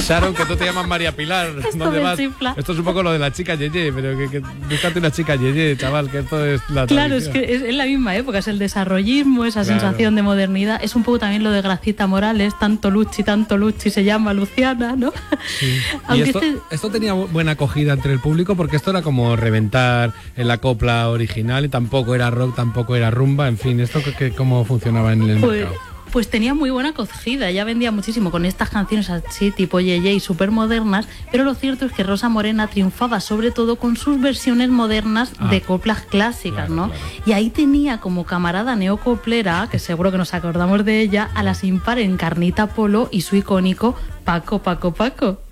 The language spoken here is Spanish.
Sharon, que tú te llamas María Pilar. ¿Dónde vas? Esto es un poco lo de la chica Yeye, pero que búscate una chica Yeye, chaval, que esto es la Claro, tradición. es que es la misma época, es el desarrollismo, esa sensación de modernidad. Es un poco también lo de Gracita Morales, tanto Luchi, se llama Luciana, ¿no? Sí. Aunque Y esto tenía buena acogida entre el público, porque esto era como reventar en la copla original y tampoco era rock, tampoco era rumba, en fin, ¿esto cómo funcionaba en el mercado? Pues tenía muy buena acogida, ya vendía muchísimo con estas canciones así tipo Yeye y súper modernas, pero lo cierto es que Rosa Morena triunfaba sobre todo con sus versiones modernas de coplas clásicas, claro, ¿no? Claro. Y ahí tenía como camarada neocoplera, que seguro que nos acordamos de ella, a la sin par Encarnita Polo y su icónico Paco.